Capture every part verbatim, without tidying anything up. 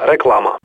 Реклама.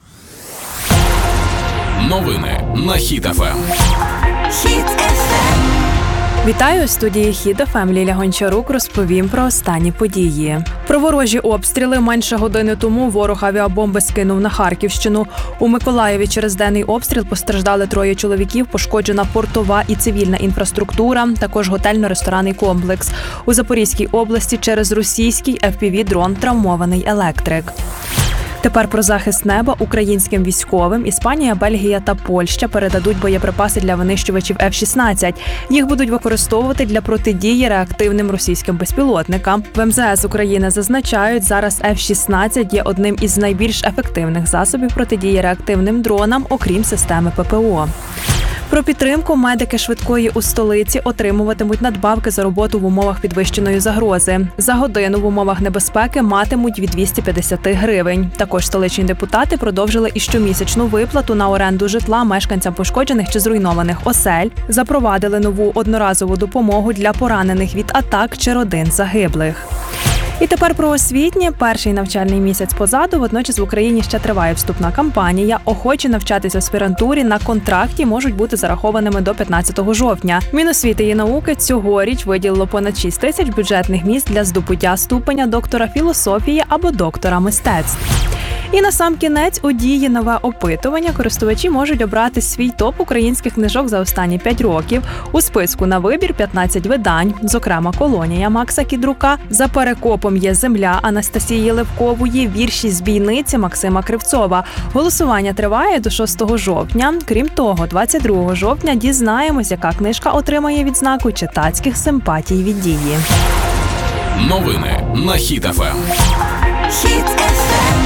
Новини на Хіт еф ем. Хіт еф ем. Вітаю, у студії Хіт еф ем. Ліля Гончарук розповім про останні події. Про ворожі обстріли. Менше години тому ворог авіабомби скинув на Харківщину. У Миколаєві через денний обстріл постраждали троє чоловіків, пошкоджена портова і цивільна інфраструктура, також готельно-ресторанний комплекс. У Запорізькій області через російський еф пі ві-дрон травмований електрик. Тепер про захист неба українським військовим. Іспанія, Бельгія та Польща передадуть боєприпаси для винищувачів еф шістнадцять. Їх будуть використовувати для протидії реактивним російським безпілотникам. В ем зе ес України зазначають, зараз еф шістнадцять є одним із найбільш ефективних засобів протидії реактивним дронам, окрім системи пе пе о. Про підтримку. Медики швидкої у столиці отримуватимуть надбавки за роботу в умовах підвищеної загрози. За годину в умовах небезпеки матимуть від двісті п'ятдесят гривень. Також столичні депутати продовжили і щомісячну виплату на оренду житла мешканцям пошкоджених чи зруйнованих осель. Запровадили нову одноразову допомогу для поранених від атак чи родин загиблих. І тепер про освітнє. Перший навчальний місяць позаду, водночас в Україні ще триває вступна кампанія. Охочі навчатися в аспірантурі на контракті можуть бути зарахованими до п'ятнадцятого жовтня. Міносвіти і науки цьогоріч виділило понад шість тисяч бюджетних місць для здобуття ступеня доктора філософії або доктора мистецтв. І насамкінець у дії нове опитування. Користувачі можуть обрати свій топ українських книжок за останні п'ять років. У списку на вибір п'ятнадцять видань, зокрема «Колонія» Макса Кідрука, «За перекопом є земля» Анастасії Левкової, «Вірші з бійниці» Максима Кривцова. Голосування триває до шостого жовтня. Крім того, двадцять другого жовтня дізнаємось, яка книжка отримає відзнаку читацьких симпатій від дії. Новини на Хіт еф ем. Хіт еф ем.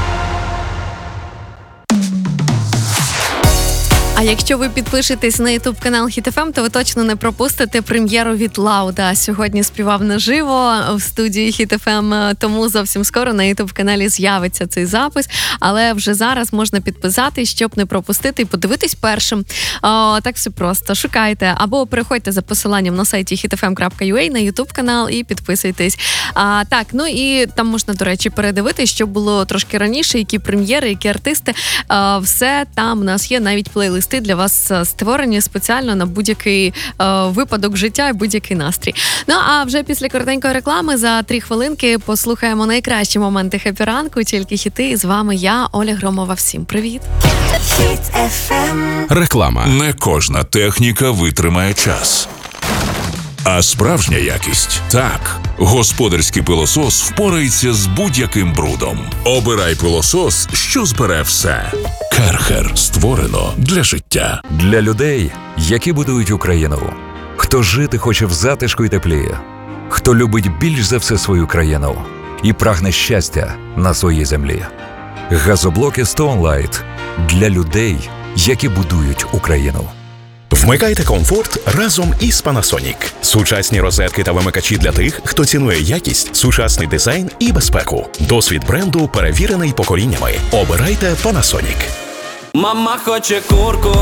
А якщо ви підпишетесь на ютуб-канал Хіт еф ем, то ви точно не пропустите прем'єру від Лауда. Сьогодні співав наживо в студії Хіт еф ем, тому зовсім скоро на ютуб-каналі з'явиться цей запис. Але вже зараз можна підписатись, щоб не пропустити і подивитись першим. О, так все просто. Шукайте або переходьте за посиланням на сайті хіт еф ем крапка ю а на ютуб-канал і підписуйтесь. А, так, ну і там можна, до речі, передивитись, що було трошки раніше, які прем'єри, які артисти. А, все там у нас є, навіть плейлист для вас створені спеціально на будь-який е, випадок життя і будь-який настрій. Ну, а вже після коротенької реклами за три хвилинки послухаємо найкращі моменти хеппі ранку, тільки хіти. І з вами я, Оля Громова. Всім привіт! Хіт еф ем. Реклама. Не кожна техніка витримає час. А справжня якість – так. Господарський пилосос впорається з будь-яким брудом. Обирай пилосос, що збере все. Керхер створено для життя. Для людей, які будують Україну. Хто жити хоче в затишку й теплі. Хто любить більш за все свою країну і прагне щастя на своїй землі. Газоблоки Stone Light для людей, які будують Україну. Вмикайте комфорт разом із Panasonic. Сучасні розетки та вимикачі для тих, хто цінує якість, сучасний дизайн і безпеку. Досвід бренду перевірений поколіннями. Обирайте Panasonic. Мама хоче курку,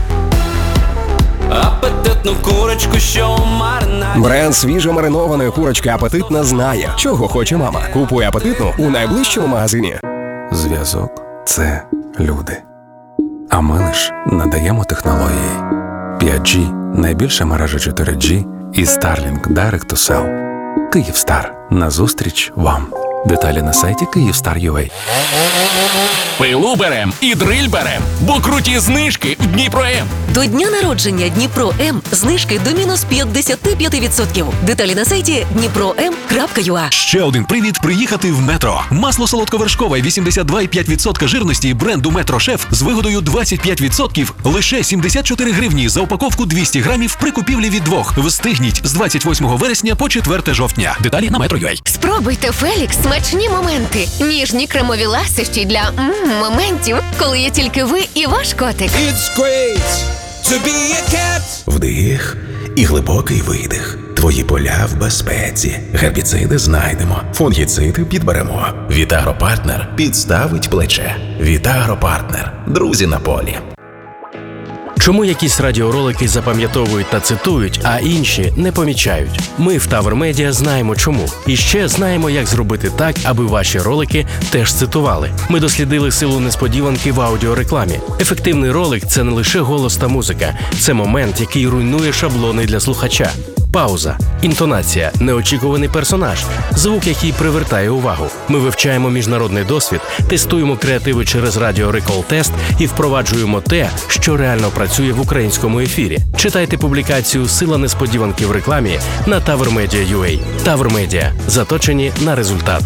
апетитну курочку, що маринад. Бренд свіжо маринованої курочки «Апетитна» знає, чого хоче мама. Купуй «Апетитну» у найближчому магазині. Зв'язок – це люди. А ми лиш надаємо технології. п'ять джі – найбільша мережа чотири джі і Starlink Direct to Cell. Київстар. Назустріч вам. Деталі на сайті київстар крапка ю а. Пилу берем і дриль берем, бо круті знижки в Дніпро-М. До дня народження Дніпро-М знижки до мінус п'ятдесят п'ять відсотків. Деталі на сайті дніпро ем крапка ю а. Ще один привід приїхати в Метро. Масло солодковершкове вісімдесят два цілих п'ять відсотка жирності бренду Метро Шеф з вигодою двадцять п'ять відсотків лише сімдесят чотири гривні за упаковку двісті грамів при купівлі від двох. Встигніть з двадцять восьмого вересня по четверте жовтня. Деталі на метро крапка ю а. Спробуйте Фелікс смачні моменти. Ніжні кремові ласощі для м, моментів, коли є тільки ви і ваш котик. It's great to be a cat. Вдих і глибокий видих. Твої поля в безпеці. Гербіциди знайдемо. Фунгіциди підберемо. Вітагропартнер підставить плече. Вітагропартнер. Друзі на полі. Чому якісь радіоролики запам'ятовують та цитують, а інші не помічають? Ми в Тавр Медіа знаємо чому. І ще знаємо, як зробити так, аби ваші ролики теж цитували. Ми дослідили силу несподіванки в аудіорекламі. Ефективний ролик – це не лише голос та музика. Це момент, який руйнує шаблони для слухача. Пауза, інтонація, неочікуваний персонаж, звук, який привертає увагу. Ми вивчаємо міжнародний досвід, тестуємо креативи через радіорекол-тест і впроваджуємо те, що реально працює в українському ефірі. Читайте публікацію «Сила несподіванки в рекламі» на тавр медіа крапка ю а. Тавр Медіа. Заточені на результат.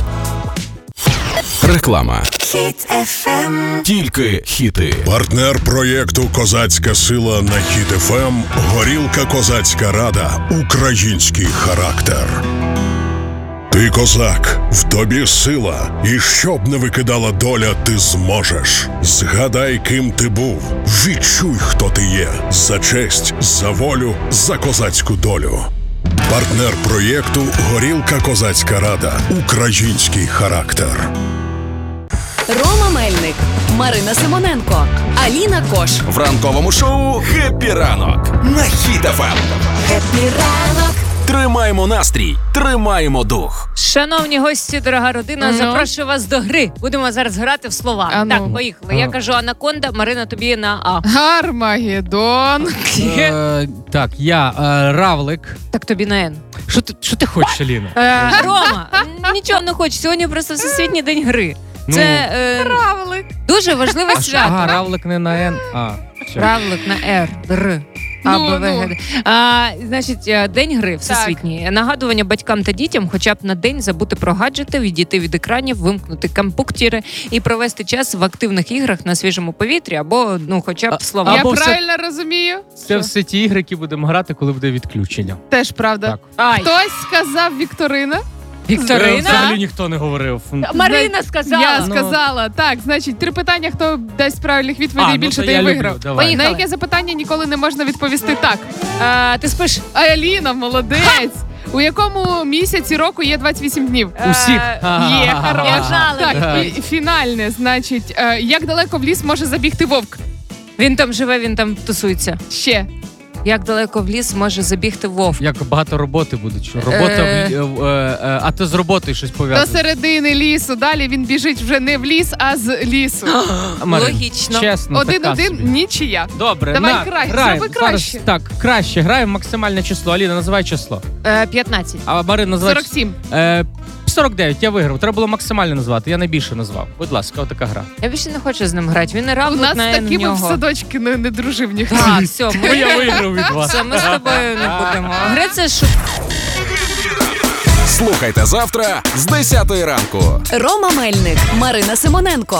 Реклама. Хіт еф ем. Тільки хіти. Партнер проєкту «Козацька сила» на Хіт еф ем – Горілка Козацька Рада. Український характер. Ти козак, в тобі сила, і щоб не викидала доля, ти зможеш. Згадай, ким ти був, відчуй, хто ти є. За честь, за волю, за козацьку долю. Партнер проєкту «Горілка Козацька Рада. Український характер». Рома Мельник, Марина Симоненко, Аліна Кош. В ранковому шоу «Хеппі ранок» на Хіт еф ем. Хеппі ранок. Тримаємо настрій, тримаємо дух. Шановні гості, дорога родина, Ну. запрошую вас до гри. Будемо зараз грати в слова. А ну. Так, поїхали. Я кажу анаконда, Марина тобі на А. Гармагеддон. Е, так, я е, Равлик. Так тобі на Н. Що ти, що ти хочеш, Аліна? Е, Рома, нічого не хочу. Сьогодні просто Всесвітній день гри. Це е, Равлик. дуже важливе Ага, свято. Равлик не на Н, а. Все. Равлик на Р. Р. А, Ну, Б, В, ну. Г, Д. А, значить, е, день гри всесвітній. Нагадування батькам та дітям хоча б на день забути про гаджети, відійти від екранів, вимкнути комп'ютери і провести час в активних іграх на свіжому повітрі або, ну, хоча б слова. Я Або все- правильно розумію? Це все ті ігри, які будемо грати, коли буде відключення. Теж правда. Так. Ай, Хтось сказав Вікторина. Е, Вікторина. Взагалі ніхто не говорив. Марина сказала. Я Ну. сказала. Так, значить, три питання, хто дасть правильних відповідей А, ну, більше, то той я і люблю, виграв. давай. Поїхали. На яке запитання ніколи не можна відповісти так. А, ти спиш? А Аліна, молодець. У якому місяці року є двадцять вісім днів? Усіх. Е, Є, хорош. Я жала. Так, і фінальне, значить, е, як далеко в ліс може забігти вовк? Він там живе, він там тусується. Ще. Як далеко в ліс може забігти вовк? Як багато роботи буде. Що? Робота Е. в, лі- е, е, а то з роботою щось До пов'язане. середини лісу. Далі він біжить вже не в ліс, а з лісу. Марин, Логічно. Чесно, така Один-один, собі. нічия. Добре, Давай на, краще, граємо. зроби краще. Зараз, так, краще. Граємо максимальне число. Аліна, називай число. Е, п'ятнадцять. А Марин, називай... сорок сім. Е, сорок дев'ять, я виграв. Треба було максимально назвати. Я найбільше назвав. Будь ласка, отака гра. Я більше не хочу з ним грати. Він не У равлик нас на з такими в нього. садочки не, не дружив ніхто. Так, все, Бо ми, я виграв від вас. все, ми з тобою не будемо. Гриця шу... Слухайте завтра з десятої ранку. Рома Мельник, Марина Симоненко,